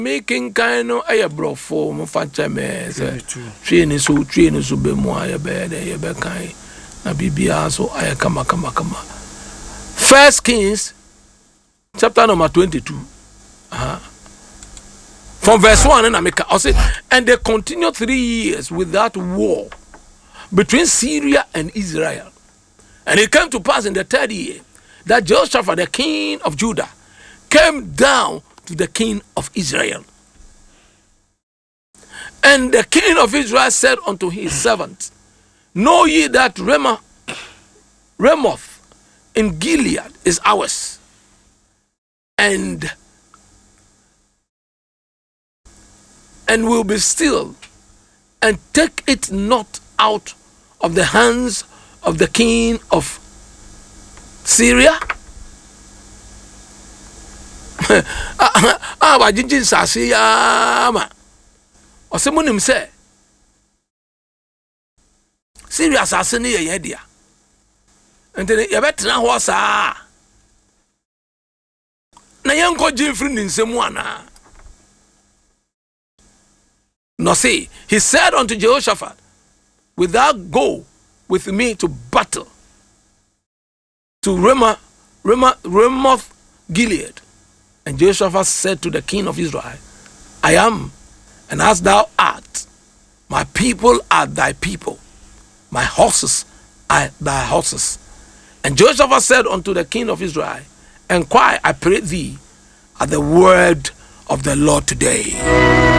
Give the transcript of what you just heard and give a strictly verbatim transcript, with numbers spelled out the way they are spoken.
making kind of a bro for Mufanchame, train is so train is so be more a bed, a bekai, a bibia, so I come, come, come. First Kings, chapter number twenty-two. Uh-huh. From verse one, and I make I say, and they continued three years without war between Syria and Israel. And it came to pass in the third year that Jehoshaphat, the king of Judah, came down to the king of Israel. And the king of Israel said unto his servants, know ye that Ramah, Ramoth in Gilead is ours, and and will be still, and take it not out of the hands of the king of Syria? Ah, wa jinjin sasi ya ma. Osemunim se Syria sasi ni ye dia. Ente ye betena ho sa. Na yenko jimfri ni nsemu ana. No, see, he said unto Jehoshaphat, without go with me to battle to Ramah, Ramah, Ramoth Gilead. And Jehoshaphat said to the king of Israel, I am, and as thou art, my people are thy people, my horses are thy horses. And Jehoshaphat said unto the king of Israel, inquire, I pray thee, at the word of the Lord today.